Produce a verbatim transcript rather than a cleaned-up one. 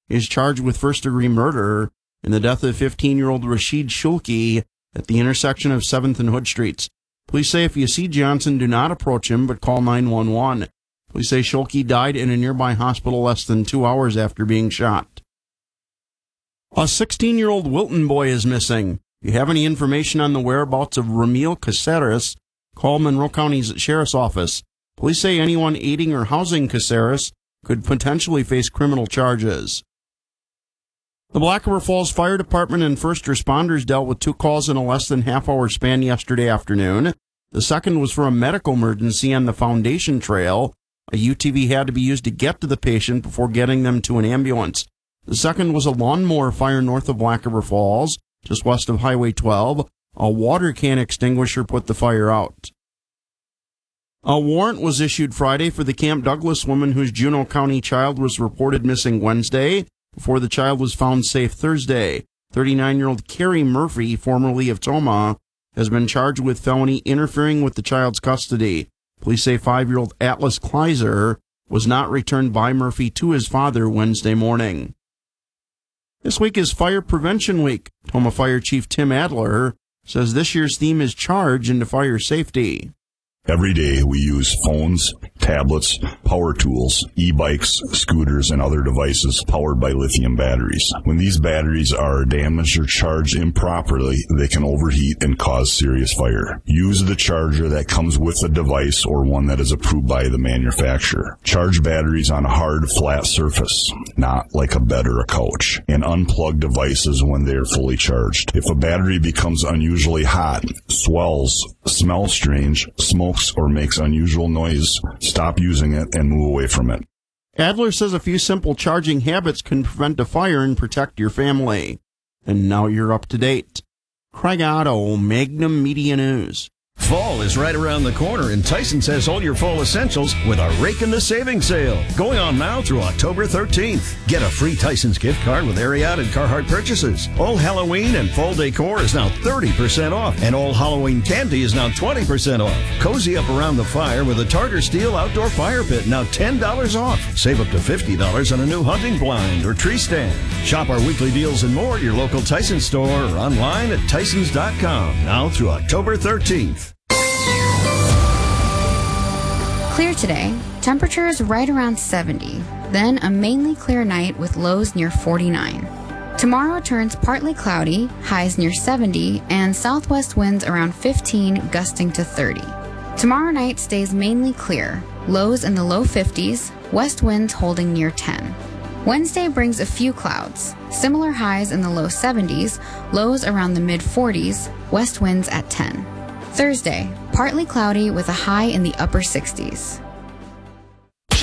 is charged with first-degree murder in the death of fifteen-year-old Rashid Shulki at the intersection of seventh and Hood Streets. Police say if you see Johnson, do not approach him, but call nine one one. Police say Shulki died in a nearby hospital less than two hours after being shot. A sixteen-year-old Wilton boy is missing. If you have any information on the whereabouts of Ramil Caceres, call Monroe County's Sheriff's Office. Police say anyone aiding or housing Caceres could potentially face criminal charges. The Black River Falls Fire Department and first responders dealt with two calls in a less than half-hour span yesterday afternoon. The second was for a medical emergency on the Foundation Trail. A U T V had to be used to get to the patient before getting them to an ambulance. The second was a lawnmower fire north of Black River Falls, just west of Highway twelve. A water can extinguisher put the fire out. A warrant was issued Friday for the Camp Douglas woman whose Juneau County child was reported missing Wednesday, before the child was found safe Thursday. thirty-nine-year-old Carrie Murphy, formerly of Toma, has been charged with felony interfering with the child's custody. Police say five-year-old Atlas Kleiser was not returned by Murphy to his father Wednesday morning. This week is Fire Prevention Week. Toma Fire Chief Tim Adler says this year's theme is Charge into Fire Safety. Every day we use phones, tablets, power tools, e-bikes, scooters, and other devices powered by lithium batteries. When these batteries are damaged or charged improperly, they can overheat and cause serious fire. Use the charger that comes with the device or one that is approved by the manufacturer. Charge batteries on a hard, flat surface, not like a bed or a couch, and unplug devices when they are fully charged. If a battery becomes unusually hot, swells, smells strange, smokes, or makes unusual noise, stop using it and move away from it. Adler says a few simple charging habits can prevent a fire and protect your family. And now you're up to date. Craig Otto, Magnum Media News. Fall is right around the corner, and Tyson's has all your fall essentials with a Rake in the Savings sale going on now through October thirteenth. Get a free Tyson's gift card with Ariat and Carhartt purchases. All Halloween and fall decor is now thirty percent off, and all Halloween candy is now twenty percent off. Cozy up around the fire with a Tartar Steel outdoor fire pit, now ten dollars off. Save up to fifty dollars on a new hunting blind or tree stand. Shop our weekly deals and more at your local Tyson's store or online at Tysons dot com now through October thirteenth. Clear today, temperatures right around seventy, then a mainly clear night with lows near forty-nine. Tomorrow turns partly cloudy, highs near seventy, and southwest winds around fifteen, gusting to thirty. Tomorrow night stays mainly clear, lows in the low fifties, west winds holding near ten. Wednesday brings a few clouds, similar highs in the low seventies, lows around the mid forties, west winds at ten. Thursday, partly cloudy with a high in the upper sixties.